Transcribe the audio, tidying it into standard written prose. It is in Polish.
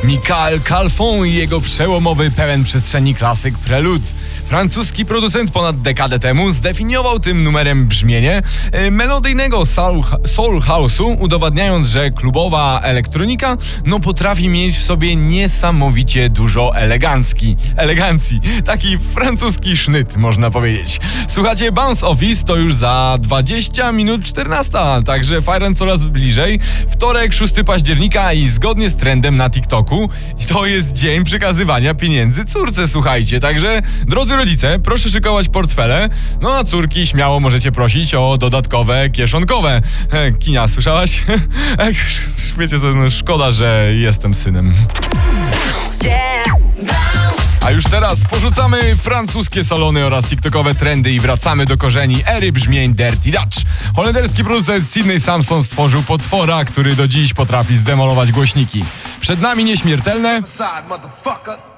Michael Calfon i jego przełomowy, pełen przestrzeni klasyk Prelude. Francuski producent ponad dekadę temu zdefiniował tym numerem brzmienie melodyjnego soul house'u, udowadniając, że klubowa elektronika potrafi mieć w sobie niesamowicie dużo elegancji. Taki francuski sznyt, można powiedzieć. Słuchajcie, Bounce Office to już za 20 minut 14, także Fajren coraz bliżej. Wtorek, 6 października i zgodnie z trendem na TikToku to jest dzień przekazywania pieniędzy córce, słuchajcie. Także, drodzy rodzice, proszę szykować portfele, a córki śmiało możecie prosić o dodatkowe kieszonkowe. Kinia, słyszałaś? Wiecie co, szkoda, że jestem synem. A już teraz porzucamy francuskie salony oraz tiktokowe trendy i wracamy do korzeni ery brzmień Dirty Dutch. Holenderski producent Sidney Samson stworzył potwora, który do dziś potrafi zdemolować głośniki. Przed nami nieśmiertelne